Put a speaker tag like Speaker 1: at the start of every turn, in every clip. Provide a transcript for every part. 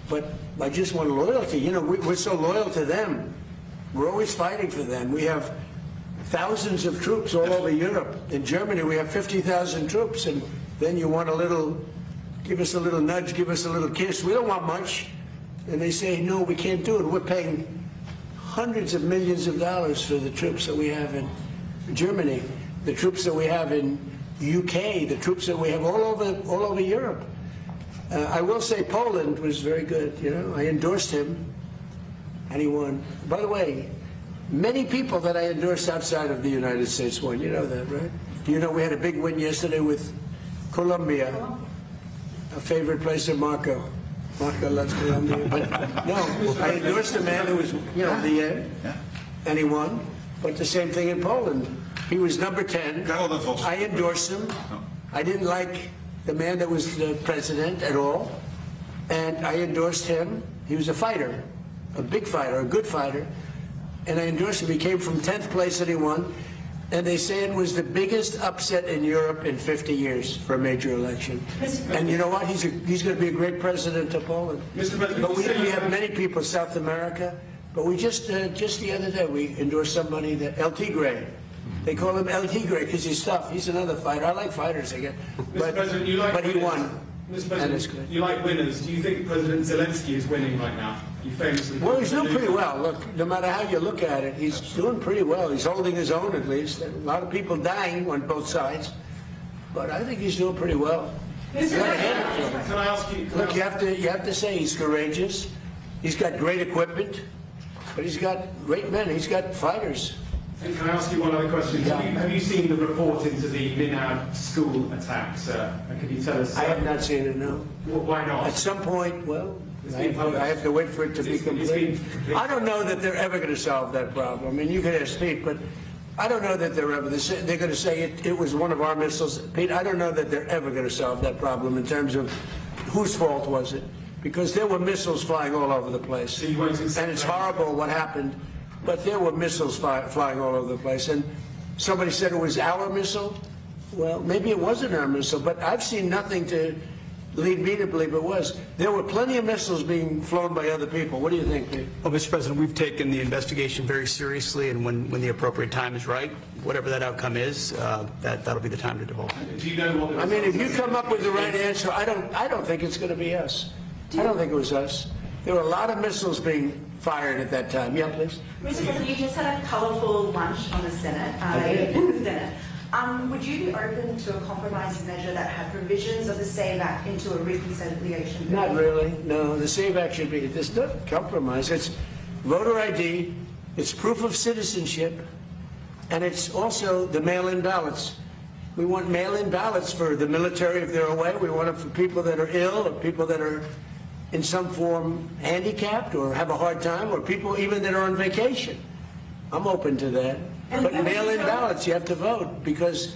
Speaker 1: But I just want loyalty. You know, we're so loyal to them. We're always fighting for them. We have thousands of troops all over Europe. In Germany, we have 50,000 troops, and then you want a little, give us a little nudge, give us a little kiss. We don't want much. And they say, no, we can't do it. We're paying hundreds of millions of dollars for the troops that we have in Germany, the troops that we have in UK, the troops that we have all over Europe. I will say Poland was very good. You know, I endorsed him, and he won. By the way, many people that I endorsed outside of the United States won. You know that, right? You know we had a big win yesterday with Colombia, a favorite place of Marco. Marco loves Colombia. But no, I endorsed a man who was, you know, the end, and he won. But the same thing in Poland. He was number 10. I endorsed him. I didn't like the man that was the president at all, and I endorsed him. He was a fighter, a big fighter, a good fighter, and I endorsed him. He came from 10th place and he won, and they say it was the biggest upset in Europe in 50 years for a major election. And you know what? He's going to be a great president of Poland.
Speaker 2: Mr. President,
Speaker 1: but we have many people, South America, but we just the other day, we endorsed somebody, that El Tigre. They call him El Tigre because he's tough. He's another fighter. I like fighters again. But he won.
Speaker 2: Mr. President, you like winners. Do you think President Zelensky is winning right now? He famously.
Speaker 1: Well, he's doing pretty well. Look, no matter how you look at it, he's doing pretty well. He's holding his own at least. A lot of people dying on both sides, but I think he's doing pretty well.
Speaker 2: Can I ask you?
Speaker 1: Look, you have to say he's courageous. He's got great equipment, but he's got great men. He's got fighters.
Speaker 2: And can I ask you one other question?
Speaker 1: Yeah.
Speaker 2: Have you seen the report into the Minad school attack, sir? And could you tell us?
Speaker 1: I have not seen it, no.
Speaker 2: Why not?
Speaker 1: At some point, well, I have to wait for it to be complete. I don't know that they're ever going to solve that problem. I mean, you can ask Pete, but I don't know that they're going to say it was one of our missiles. Pete, I don't know that they're ever going to solve that problem in terms of whose fault was it, because there were missiles flying all over the place.
Speaker 2: So you won't accept
Speaker 1: and it's horrible what happened, but there were missiles flying all over the place. And somebody said it was our missile. Well, maybe it wasn't our missile, but I've seen nothing to lead me to believe it was. There were plenty of missiles being flown by other people. What do you think, Pete?
Speaker 3: Well, Mr. President, we've taken the investigation very seriously, and when the appropriate time is right, whatever that outcome is, that'll be the time to divulge.
Speaker 2: Do you know what?
Speaker 1: I mean, if you come up with the right answer, I don't think it's going to be us. I don't think it was us. There were a lot of missiles being fired at that time. Yeah, please.
Speaker 4: Mr. President, you just had a colourful lunch on the Senate. In the Senate. Would you be open to a compromise measure that had provisions of the SAVE Act into a reconciliation bill?
Speaker 1: Not really. No, the SAVE Act should be. It's not compromise. It's voter ID. It's proof of citizenship, and it's also the mail-in ballots. We want mail-in ballots for the military if they're away. We want it for people that are ill, or people that are in some form handicapped or have a hard time, or people even that are on vacation. I'm open to that. But mail-in ballots, you have to vote, because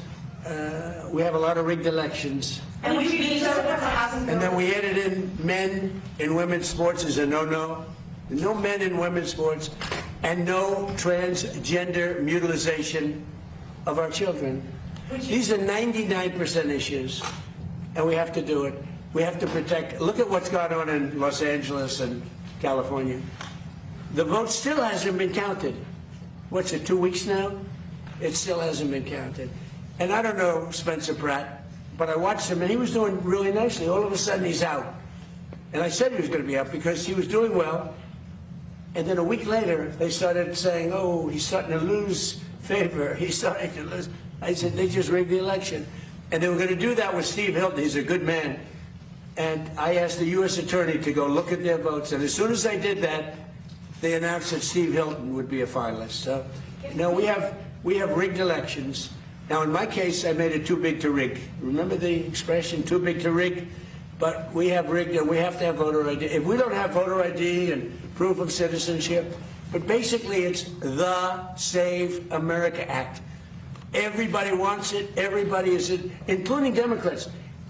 Speaker 1: we have a lot of rigged elections.
Speaker 4: And would you veto the housing bill?
Speaker 1: And then we added in men in women's sports as a no-no. No men in women's sports, and no transgender mutilization of our children. These are 99% issues, and we have to do it. We have to protect. Look at what's gone on in Los Angeles and California. The vote still hasn't been counted. What's it, 2 weeks now? It still hasn't been counted. And I don't know Spencer Pratt, but I watched him, and he was doing really nicely. All of a sudden, he's out. And I said he was going to be out because he was doing well. And then a week later, they started saying, oh, he's starting to lose favor. He's starting to lose. I said, they just rigged the election. And they were going to do that with Steve Hilton. He's a good man. And I asked the U.S. Attorney to go look at their votes. And as soon as they did that, they announced that Steve Hilton would be a finalist. So, no, we have rigged elections. Now, in my case, I made it too big to rig. Remember the expression, too big to rig? But we have rigged, and we have to have voter ID. If we don't have voter ID and proof of citizenship, but basically it's the Save America Act. Everybody wants it. Everybody is it, including Democrats.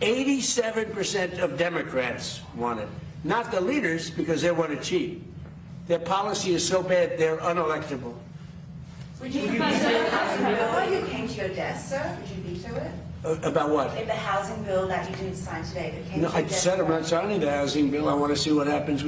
Speaker 1: 87% of Democrats want it. Not the leaders, because they want to cheat. Their policy is so bad, they're unelectable.
Speaker 4: Would you veto the housing bill before you came to your desk, sir? Would you veto it?
Speaker 1: About what?
Speaker 4: If the housing bill that you didn't sign today that came to your
Speaker 1: I
Speaker 4: desk.
Speaker 1: said I'm not signing the housing bill. I want to see what happens with